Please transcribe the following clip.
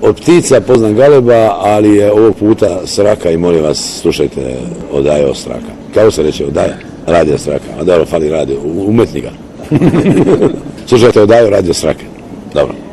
Od ptica poznam galeba, ali je ovog puta Sraka i molim vas, slušajte Odaje o Sraka. Kako se reče Odaja? Radio Sraka. A dobro, fali radio, umetnika. Slušajte Odaju Radio Srake. Dobro.